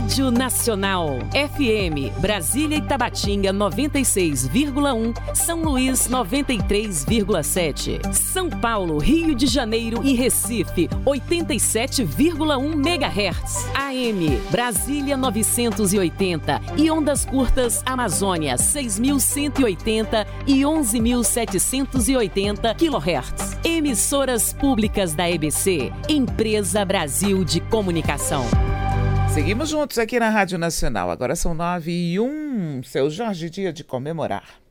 Rádio Nacional. FM Brasília e Tabatinga 96,1, São Luís 93,7, São Paulo, Rio de Janeiro e Recife 87,1 MHz. AM Brasília 980 e ondas curtas Amazônia 6.180 e 11.780 kHz. Emissoras públicas da EBC, Empresa Brasil de Comunicação. Seguimos juntos aqui na Rádio Nacional. Agora são 9h01. Seu Jorge, dia de comemorar.